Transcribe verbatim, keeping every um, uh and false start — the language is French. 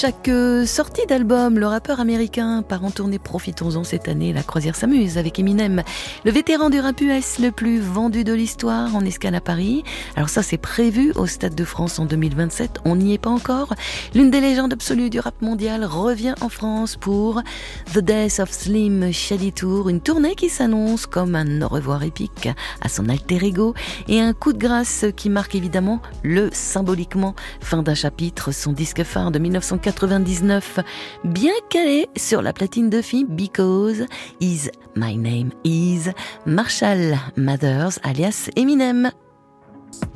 chaque euh, sortie d'album, le rappeur américain part en tournée. Profitons-en cette année, la croisière s'amuse avec Eminem, le vétéran du rap U S le plus vendu de l'histoire, en escale à Paris. Alors ça, c'est prévu au Stade de France en deux mille vingt-sept, on n'y est pas encore. L'une des légendes absolues du rap mondial revient en France pour The Death of Slim Shady Tour, une tournée qui s'annonce comme un au revoir épique à son alter ego et un coup de grâce qui marque évidemment le symboliquement fin d'un chapitre, son disque phare de mille neuf cent quatre-vingt-dix-neuf, bien calé sur la platine de Phi, Because Is My Name Is, Marshall Mathers alias Eminem.